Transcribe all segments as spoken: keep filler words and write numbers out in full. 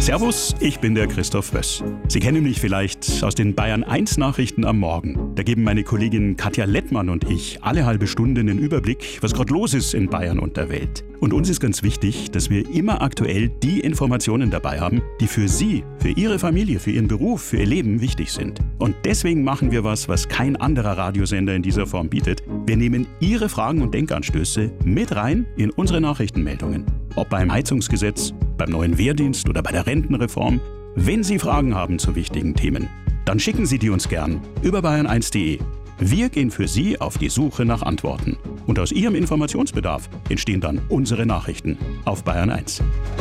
Servus, ich bin der Christoph Wöss. Sie kennen mich vielleicht aus den Bayern eins Nachrichten am Morgen. Da geben meine Kollegin Katja Lettmann und ich alle halbe Stunde einen Überblick, was gerade los ist in Bayern und der Welt. Und uns ist ganz wichtig, dass wir immer aktuell die Informationen dabei haben, die für Sie, für Ihre Familie, für Ihren Beruf, für Ihr Leben wichtig sind. Und deswegen machen wir was, was kein anderer Radiosender in dieser Form bietet. Wir nehmen Ihre Fragen und Denkanstöße mit rein in unsere Nachrichtenmeldungen. Ob beim Heizungsgesetz, beim neuen Wehrdienst oder bei der Rentenreform. Wenn Sie Fragen haben zu wichtigen Themen, dann schicken Sie die uns gern über bayern eins punkt de. Wir gehen für Sie auf die Suche nach Antworten. Und aus Ihrem Informationsbedarf entstehen dann unsere Nachrichten auf Bayern eins.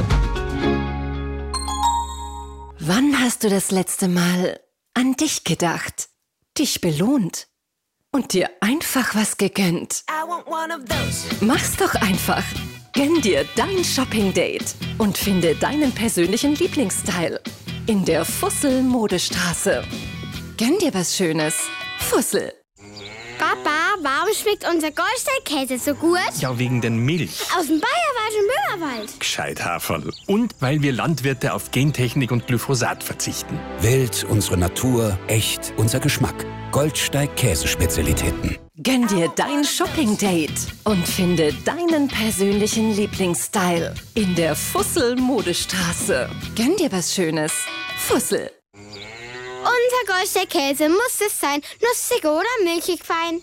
Wann hast du das letzte Mal an dich gedacht, dich belohnt und dir einfach was gegönnt? Mach's doch einfach. Gönn dir dein Shopping-Date und finde deinen persönlichen Lieblingsstyle in der Fussel-Modestraße. Gönn dir was Schönes. Fussel. Papa, warum schmeckt unser Goldstein-Käse so gut? Ja, wegen den Milch. Aus dem Bayerischen Müllerwald. Gescheit, Haferl. Und weil wir Landwirte auf Gentechnik und Glyphosat verzichten. Wählt unsere Natur, echt unser Geschmack. Goldsteig-Käsespezialitäten. Gönn dir dein Shopping-Date und finde deinen persönlichen Lieblingsstyle in der Fussel-Modestraße. Gönn dir was Schönes. Fussel. Unser Goldstein-Käse muss es sein, nussig oder milchig fein.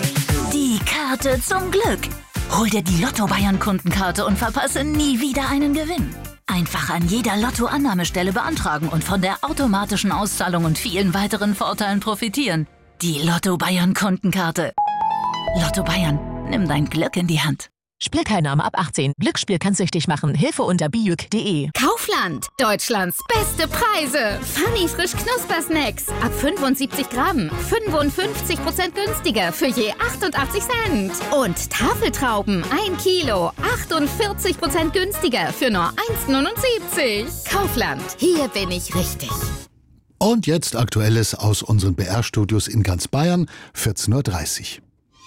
Die Karte zum Glück. Hol dir die Lotto-Bayern-Kundenkarte und verpasse nie wieder einen Gewinn. Einfach an jeder Lotto-Annahmestelle beantragen und von der automatischen Auszahlung und vielen weiteren Vorteilen profitieren. Die Lotto-Bayern-Kundenkarte. Lotto Bayern, nimm dein Glück in die Hand. Spielteilnahme ab achtzehn. Glücksspiel kann süchtig machen. Hilfe unter bijuk punkt de. Kaufland. Deutschlands beste Preise. Funny frisch Knuspersnacks. Ab fünfundsiebzig Gramm. fünfundfünfzig Prozent günstiger für je achtundachtzig Cent. Und Tafeltrauben. ein Kilo. achtundvierzig Prozent günstiger für nur eins neunundsiebzig. Kaufland. Hier bin ich richtig. Und jetzt Aktuelles aus unseren B R-Studios in ganz Bayern. vierzehn Uhr dreißig.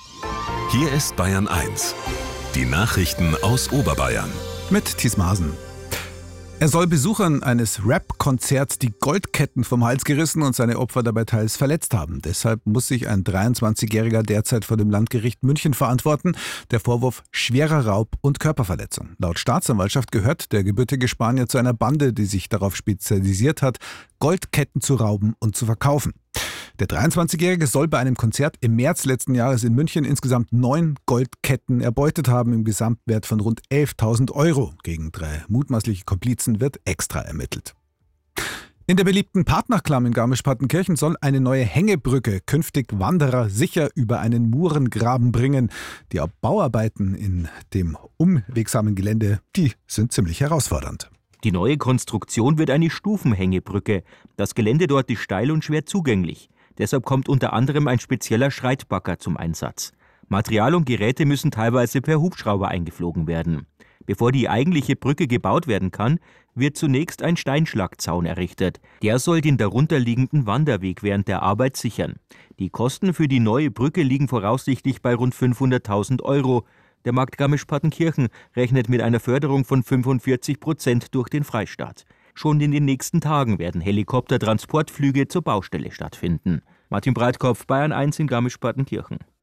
Hier ist Bayern eins. Die Nachrichten aus Oberbayern. Mit Thies Maaßen. Er soll Besuchern eines Rap-Konzerts die Goldketten vom Hals gerissen und seine Opfer dabei teils verletzt haben. Deshalb muss sich ein dreiundzwanzigjähriger derzeit vor dem Landgericht München verantworten. Der Vorwurf schwerer Raub und Körperverletzung. Laut Staatsanwaltschaft gehört der gebürtige Spanier zu einer Bande, die sich darauf spezialisiert hat, Goldketten zu rauben und zu verkaufen. Der dreiundzwanzigjährige soll bei einem Konzert im März letzten Jahres in München insgesamt neun Goldketten erbeutet haben, im Gesamtwert von rund elftausend Euro. Gegen drei mutmaßliche Komplizen wird extra ermittelt. In der beliebten Partnachklamm in Garmisch-Partenkirchen soll eine neue Hängebrücke künftig Wanderer sicher über einen Murengraben bringen. Die Bauarbeiten in dem unwegsamen Gelände, die sind ziemlich herausfordernd. Die neue Konstruktion wird eine Stufenhängebrücke. Das Gelände dort ist steil und schwer zugänglich. Deshalb kommt unter anderem ein spezieller Schreitbagger zum Einsatz. Material und Geräte müssen teilweise per Hubschrauber eingeflogen werden. Bevor die eigentliche Brücke gebaut werden kann, wird zunächst ein Steinschlagzaun errichtet. Der soll den darunterliegenden Wanderweg während der Arbeit sichern. Die Kosten für die neue Brücke liegen voraussichtlich bei rund fünfhunderttausend Euro. Der Markt Garmisch-Partenkirchen rechnet mit einer Förderung von fünfundvierzig Prozent durch den Freistaat. Schon in den nächsten Tagen werden Helikoptertransportflüge zur Baustelle stattfinden. Martin Breitkopf, Bayern eins in Garmisch-Partenkirchen.